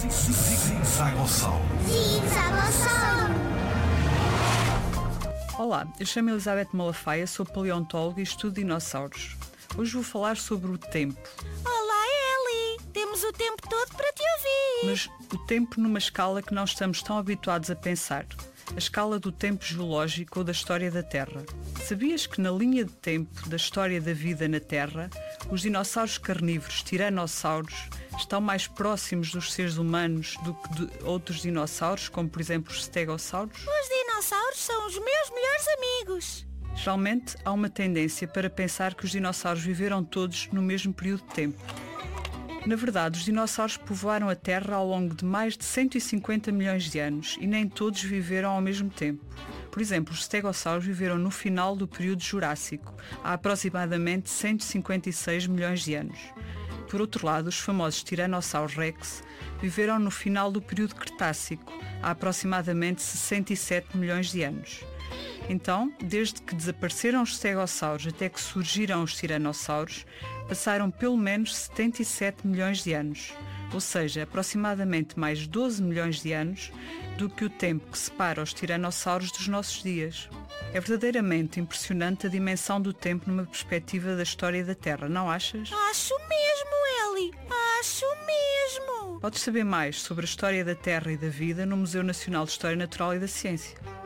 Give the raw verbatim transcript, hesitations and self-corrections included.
Zigzagossauro. Zigzagossauro. Olá, eu chamo Elizabeth Malafaia, sou paleontóloga e estudo dinossauros. Hoje vou falar sobre o tempo. Olá, Ellie. Temos o tempo todo para te ouvir. Mas o tempo numa escala que não estamos tão habituados a pensar. A escala do tempo geológico ou da história da Terra. Sabias que na linha de tempo da história da vida na Terra, os dinossauros carnívoros tiranossauros estão mais próximos dos seres humanos do que de outros dinossauros, como por exemplo os stegossauros? Os dinossauros são os meus melhores amigos. Geralmente há uma tendência para pensar que os dinossauros viveram todos no mesmo período de tempo. Na verdade, os dinossauros povoaram a Terra ao longo de mais de cento e cinquenta milhões de anos e nem todos viveram ao mesmo tempo. Por exemplo, os stegossauros viveram no final do período Jurássico, há aproximadamente cento e cinquenta e seis milhões de anos. Por outro lado, os famosos Tyrannosaurus Rex viveram no final do período Cretácico, há aproximadamente sessenta e sete milhões de anos. Então, desde que desapareceram os stegossauros até que surgiram os tiranossauros, passaram pelo menos setenta e sete milhões de anos, ou seja, aproximadamente mais doze milhões de anos do que o tempo que separa os tiranossauros dos nossos dias. É verdadeiramente impressionante a dimensão do tempo numa perspectiva da história da Terra, não achas? Acho mesmo, Ellie. Acho mesmo. Podes saber mais sobre a história da Terra e da vida no Museu Nacional de História Natural e da Ciência.